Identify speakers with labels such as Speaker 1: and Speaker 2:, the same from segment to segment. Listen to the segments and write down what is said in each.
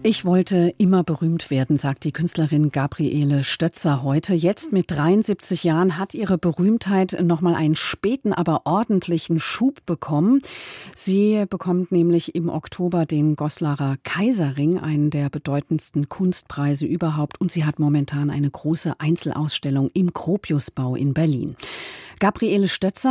Speaker 1: Ich wollte immer berühmt werden, sagt die Künstlerin Gabriele Stötzer heute. Jetzt mit 73 Jahren hat ihre Berühmtheit nochmal einen späten, aber ordentlichen Schub bekommen. Sie bekommt nämlich im Oktober den Goslarer Kaiserring, einen der bedeutendsten Kunstpreise überhaupt. Und sie hat momentan eine große Einzelausstellung im Gropiusbau in Berlin. Gabriele Stötzer,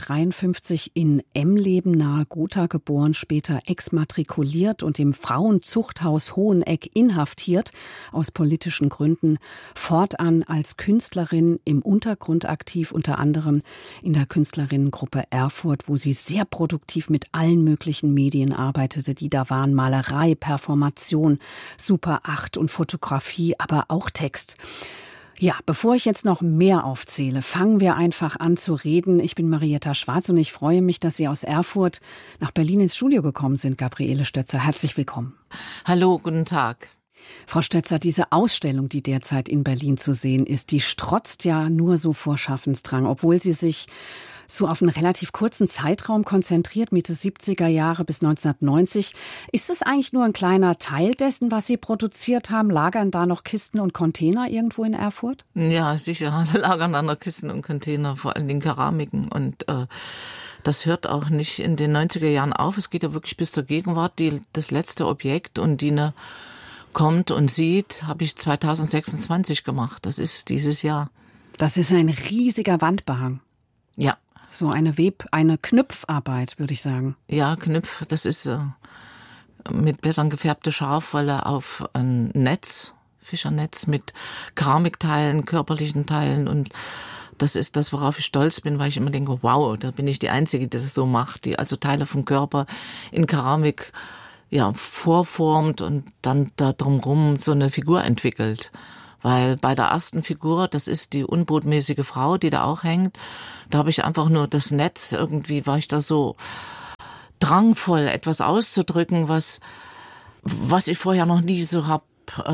Speaker 1: 1953 in Emleben nahe Gotha geboren, später exmatrikuliert und im Frauenzuchthaus Hoheneck inhaftiert, aus politischen Gründen, fortan als Künstlerin im Untergrund aktiv, unter anderem in der Künstlerinnengruppe Erfurt, wo sie sehr produktiv mit allen möglichen Medien arbeitete, die da waren: Malerei, Performation, Super 8 und Fotografie, aber auch Text. Ja, bevor ich jetzt noch mehr aufzähle, fangen wir einfach an zu reden. Ich bin Marietta Schwarz und ich freue mich, dass Sie aus Erfurt nach Berlin ins Studio gekommen sind, Gabriele Stötzer. Herzlich willkommen.
Speaker 2: Hallo, guten Tag.
Speaker 1: Frau Stötzer, diese Ausstellung, die derzeit in Berlin zu sehen ist, die strotzt ja nur so vor Schaffensdrang, obwohl sie sich so auf einen relativ kurzen Zeitraum konzentriert, Mitte 70er Jahre bis 1990. Ist es eigentlich nur ein kleiner Teil dessen, was Sie produziert haben? Lagern da noch Kisten und Container irgendwo in Erfurt?
Speaker 2: Ja, sicher, lagern da noch Kisten und Container, vor allen Dingen Keramiken. Und das hört auch nicht in den 90er Jahren auf. Es geht ja wirklich bis zur Gegenwart. Das letzte Objekt, Undine kommt und sieht, habe ich 2026 gemacht. Das ist dieses Jahr.
Speaker 1: Das ist ein riesiger Wandbehang.
Speaker 2: Ja.
Speaker 1: So eine Knüpfarbeit, würde ich sagen.
Speaker 2: Ja, Knüpf, das ist mit Blättern gefärbte Schafwolle auf ein Netz, Fischernetz mit Keramikteilen, körperlichen Teilen, und das ist das, worauf ich stolz bin, weil ich immer denke, wow, da bin ich die Einzige, die das so macht, die also Teile vom Körper in Keramik vorformt und dann da drumherum so eine Figur entwickelt. Weil bei der ersten Figur, das ist die unbotmäßige Frau, die da auch hängt, da habe ich einfach nur das Netz, irgendwie war ich da so drangvoll, etwas auszudrücken, was ich vorher noch nie so habe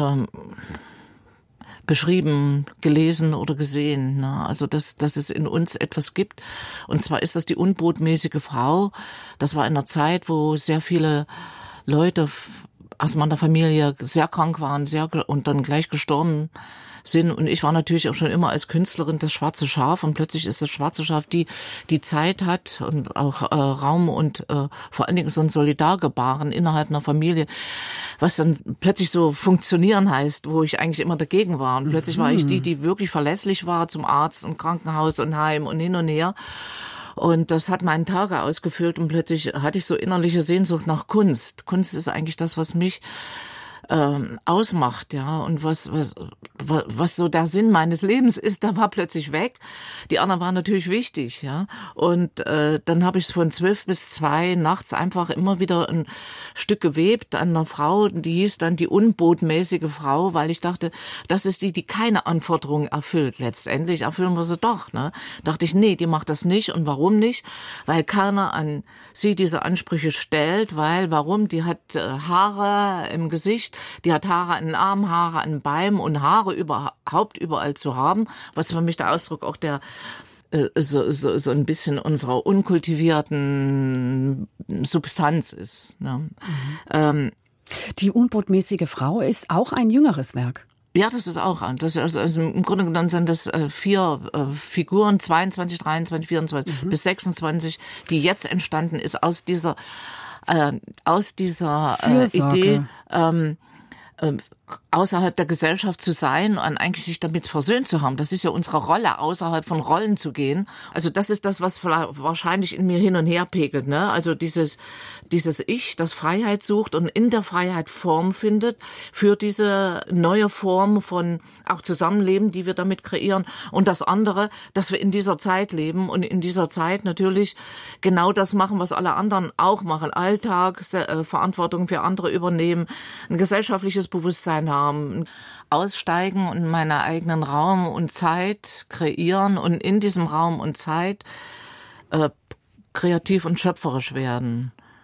Speaker 2: beschrieben, gelesen oder gesehen. Ne? Also, dass es in uns etwas gibt. Und zwar ist das die unbotmäßige Frau. Das war in einer Zeit, wo sehr viele Leute aus meiner Familie sehr krank waren, und dann gleich gestorben sind. Und ich war natürlich auch schon immer als Künstlerin das schwarze Schaf, und plötzlich ist das schwarze Schaf die Zeit hat und auch Raum und vor allen Dingen so ein Solidargebaren innerhalb einer Familie, was dann plötzlich so funktionieren heißt, wo ich eigentlich immer dagegen war. Und plötzlich war ich die wirklich verlässlich war zum Arzt und Krankenhaus und Heim und hin und her. Und das hat meinen Tage ausgefüllt, und plötzlich hatte ich so innerliche Sehnsucht nach Kunst. Kunst ist eigentlich das, was mich ausmacht, ja, und was so der Sinn meines Lebens ist, da war plötzlich weg. Die anderen waren natürlich wichtig, ja, und dann habe ich von 12 bis 2 nachts einfach immer wieder ein Stück gewebt an einer Frau, die hieß dann die unbotmäßige Frau, weil ich dachte, das ist die keine Anforderungen erfüllt. Letztendlich erfüllen wir sie doch, ne? Dachte ich, nee, die macht das nicht. Und warum nicht? Weil keiner an sie diese Ansprüche stellt, warum? Die hat Haare im Gesicht, die hat Haare an den Armen, Haare an den Beinen und Haare überhaupt überall zu haben, was für mich der Ausdruck auch der so ein bisschen unserer unkultivierten Substanz ist. Ne?
Speaker 1: Die unbotmäßige Frau ist auch ein jüngeres Werk.
Speaker 2: Ja, das ist auch. Also im Grunde genommen sind das 4 Figuren, 22, 23, 24 bis 26, die jetzt entstanden ist aus dieser Idee, außerhalb der Gesellschaft zu sein und eigentlich sich damit versöhnt zu haben. Das ist ja unsere Rolle, außerhalb von Rollen zu gehen. Also das ist das, was wahrscheinlich in mir hin und her pegelt, ne? Also dieses Ich, das Freiheit sucht und in der Freiheit Form findet für diese neue Form von auch Zusammenleben, die wir damit kreieren. Und das andere, dass wir in dieser Zeit leben und in dieser Zeit natürlich genau das machen, was alle anderen auch machen. Alltag, Verantwortung für andere übernehmen, ein gesellschaftliches Bewusstsein haben, aussteigen und meinen eigenen Raum und Zeit kreieren und in diesem Raum und Zeit kreativ und schöpferisch werden.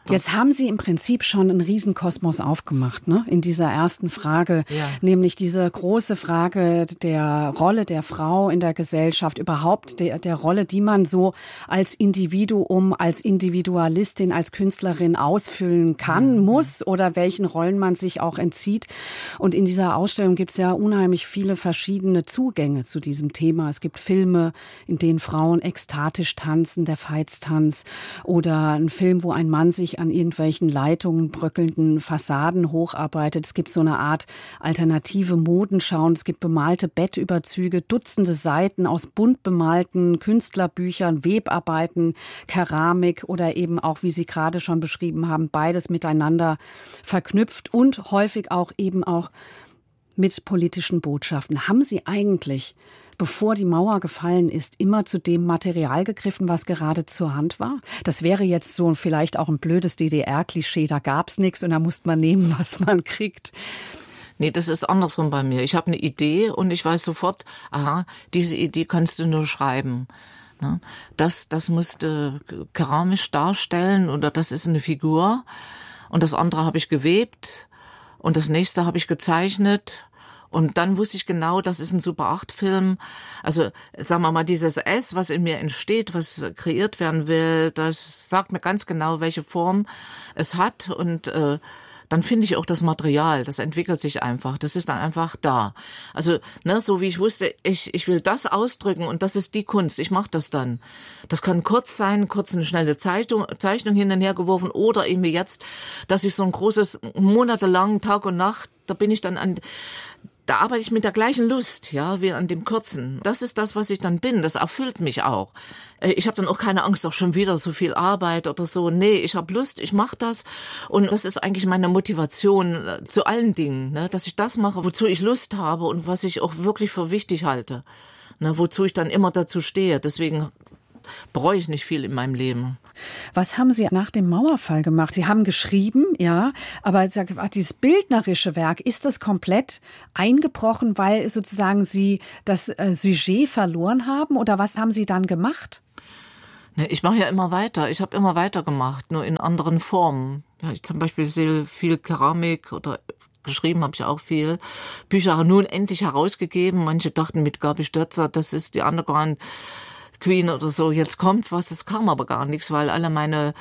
Speaker 1: Jetzt haben Sie im Prinzip schon einen Riesenkosmos aufgemacht, ne? In dieser ersten Frage, nämlich diese große Frage der Rolle der Frau in der Gesellschaft, überhaupt der Rolle, die man so als Individuum, als Individualistin, als Künstlerin ausfüllen kann, muss oder welchen Rollen man sich auch entzieht. Und in dieser Ausstellung gibt es ja unheimlich viele verschiedene Zugänge zu diesem Thema. Es gibt Filme, in denen Frauen ekstatisch tanzen, der Veitstanz, oder ein Film, wo ein Mann sich an irgendwelchen Leitungen, bröckelnden Fassaden hocharbeitet. Es gibt so eine Art alternative Modenschauen. Es gibt bemalte Bettüberzüge, Dutzende Seiten aus bunt bemalten Künstlerbüchern, Webarbeiten, Keramik oder eben auch, wie Sie gerade schon beschrieben haben, beides miteinander verknüpft und häufig auch eben auch mit politischen Botschaften. Haben Sie eigentlich, bevor die Mauer gefallen ist, immer zu dem Material gegriffen, was gerade zur Hand war? Das wäre jetzt so vielleicht auch ein blödes DDR-Klischee, da gab's nichts und da musste man nehmen, was man kriegt.
Speaker 2: Nee, das ist andersrum bei mir. Ich habe eine Idee und ich weiß sofort, aha, diese Idee kannst du nur schreiben. Das musst du keramisch darstellen oder das ist eine Figur und das andere habe ich gewebt. Und das nächste habe ich gezeichnet. Und dann wusste ich genau, das ist ein Super-8-Film. Also, sagen wir mal, dieses S, was in mir entsteht, was kreiert werden will, das sagt mir ganz genau, welche Form es hat. Und dann finde ich auch das Material, das entwickelt sich einfach. Das ist dann einfach da. Also, so wie ich wusste, ich will das ausdrücken und das ist die Kunst. Ich mache das dann. Das kann kurz sein, kurz eine schnelle Zeichnung hin und her geworfen oder eben jetzt, dass ich so ein großes, monatelang Tag und Nacht, da arbeite ich mit der gleichen Lust, wie an dem Kurzen. Das ist das, was ich dann bin. Das erfüllt mich auch. Ich habe dann auch keine Angst, auch schon wieder so viel Arbeit oder so. Nee, ich habe Lust, ich mache das. Und das ist eigentlich meine Motivation zu allen Dingen, dass ich das mache, wozu ich Lust habe und was ich auch wirklich für wichtig halte. Wozu ich dann immer dazu stehe. Deswegen bereue ich nicht viel in meinem Leben.
Speaker 1: Was haben Sie nach dem Mauerfall gemacht? Sie haben geschrieben, aber dieses bildnerische Werk, ist das komplett eingebrochen, weil sozusagen Sie das Sujet verloren haben? Oder was haben Sie dann gemacht?
Speaker 2: Ich mache ja immer weiter. Ich habe immer weiter gemacht, nur in anderen Formen. Ja, ich zum Beispiel sehe viel Keramik oder geschrieben habe ich auch viel. Bücher nun endlich herausgegeben. Manche dachten mit Gabi Stötzer, das ist die Underground Queen oder so, jetzt kommt was, es kam aber gar nichts, weil alle meine,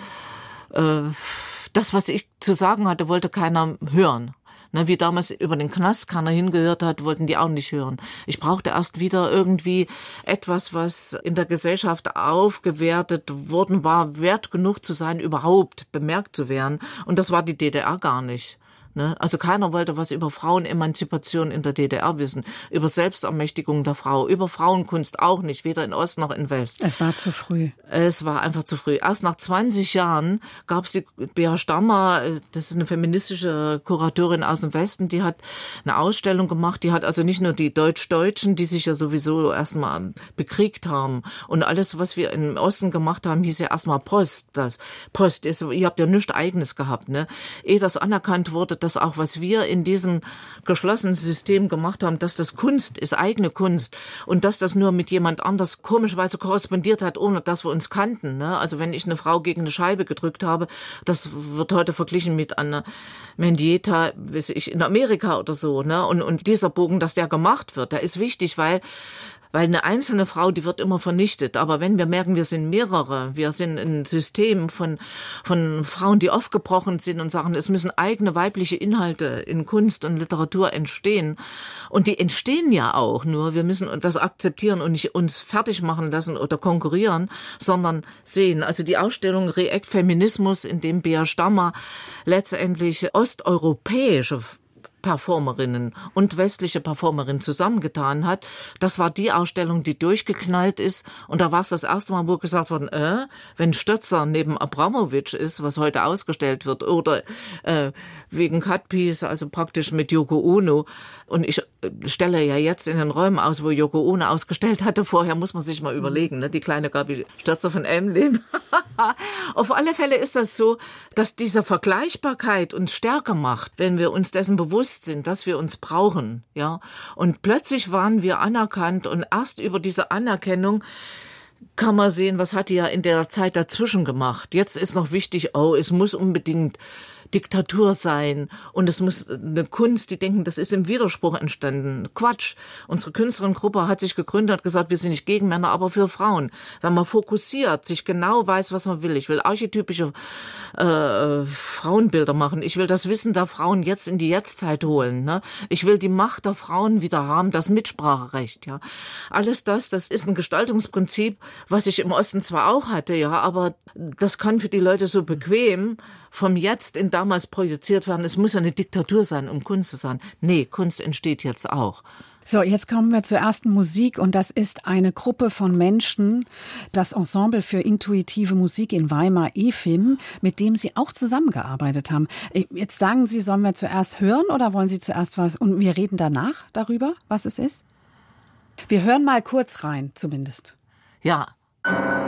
Speaker 2: das, was ich zu sagen hatte, wollte keiner hören. Wie damals über den Knast keiner hingehört hat, wollten die auch nicht hören. Ich brauchte erst wieder irgendwie etwas, was in der Gesellschaft aufgewertet worden war, wert genug zu sein, überhaupt bemerkt zu werden. Und das war die DDR gar nicht. Also keiner wollte was über Frauenemanzipation in der DDR wissen, über Selbstermächtigung der Frau, über Frauenkunst auch nicht, weder in Ost noch in West.
Speaker 1: Es war zu früh.
Speaker 2: Es war einfach zu früh. Erst nach 20 Jahren gab es die Bea Stammer, das ist eine feministische Kuratorin aus dem Westen, die hat eine Ausstellung gemacht, die hat also nicht nur die Deutsch-Deutschen, die sich ja sowieso erstmal bekriegt haben und alles, was wir im Osten gemacht haben, hieß ja erstmal Post. Post ist, ihr habt ja nichts Eigenes gehabt, Ehe das anerkannt wurde, dass auch, was wir in diesem geschlossenen System gemacht haben, dass das Kunst ist, eigene Kunst und dass das nur mit jemand anders komischerweise korrespondiert hat, ohne dass wir uns kannten. Also wenn ich eine Frau gegen eine Scheibe gedrückt habe, das wird heute verglichen mit einer Mendieta, weiß ich, in Amerika oder so. Und dieser Bogen, dass der gemacht wird, der ist wichtig, weil eine einzelne Frau, die wird immer vernichtet. Aber wenn wir merken, wir sind mehrere, wir sind ein System von Frauen, die aufgebrochen sind und sagen, es müssen eigene weibliche Inhalte in Kunst und Literatur entstehen. Und die entstehen ja auch, nur wir müssen das akzeptieren und nicht uns fertig machen lassen oder konkurrieren, sondern sehen. Also die Ausstellung React Feminismus, in dem Bea Stammer letztendlich osteuropäische Performerinnen und westliche Performerinnen zusammengetan hat. Das war die Ausstellung, die durchgeknallt ist. Und da war es das erste Mal, wo gesagt wurde, wenn Stötzer neben Abramowitsch ist, was heute ausgestellt wird, oder wegen Cutpiece, also praktisch mit Yoko Ono. Und ich stelle ja jetzt in den Räumen aus, wo Yoko Ono ausgestellt hatte. Vorher muss man sich mal überlegen, die kleine Gabi Stötzer von Emlem. Auf alle Fälle ist das so, dass diese Vergleichbarkeit uns stärker macht, wenn wir uns dessen bewusst sind, dass wir uns brauchen, Und plötzlich waren wir anerkannt und erst über diese Anerkennung kann man sehen, was hat die ja in der Zeit dazwischen gemacht. Jetzt ist noch wichtig, es muss unbedingt Diktatur sein und es muss eine Kunst, die denken, das ist im Widerspruch entstanden. Quatsch. Unsere Künstlerinnengruppe hat sich gegründet, hat gesagt, wir sind nicht gegen Männer, aber für Frauen. Wenn man fokussiert, sich genau weiß, was man will. Ich will archetypische Frauenbilder machen. Ich will das Wissen der Frauen jetzt in die Jetztzeit holen. Ne? Ich will die Macht der Frauen wieder haben, das Mitspracherecht. Ja, alles das ist ein Gestaltungsprinzip, was ich im Osten zwar auch hatte, ja, aber das kann für die Leute so bequem vom Jetzt in damals projiziert werden. Es muss eine Diktatur sein, um Kunst zu sein. Nee, Kunst entsteht jetzt auch.
Speaker 1: So, jetzt kommen wir zur ersten Musik und das ist eine Gruppe von Menschen, das Ensemble für intuitive Musik in Weimar, EFIM, mit dem Sie auch zusammengearbeitet haben. Jetzt sagen Sie, sollen wir zuerst hören oder wollen Sie zuerst was? Und wir reden danach darüber, was es ist? Wir hören mal kurz rein, zumindest.
Speaker 2: Ja.